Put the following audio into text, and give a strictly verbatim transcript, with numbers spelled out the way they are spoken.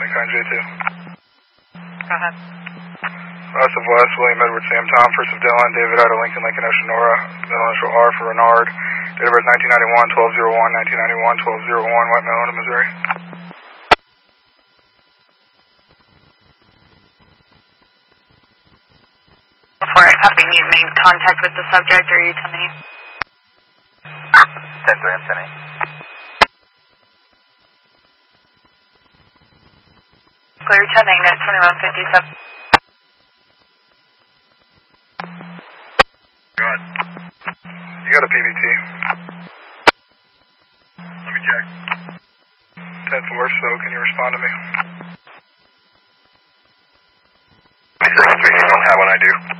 Kind J two. Go ahead. West of West, William Edward Sam Tom, First of Dylan, David Ida Lincoln, Lincoln Ocean Nora, middle initial R for Renard, date of birth nineteen ninety-one, twelve oh one, nineteen ninety-one, twelve oh one, White Mountain, Missouri. Before having you made contact with the subject, or are you telling me? ten three, I'm sending. Clear ten, Ignis, twenty-one fifty-seven. Go ahead. You got a P V T. Let me check. ten four, so can you respond to me? You don't have one, I do.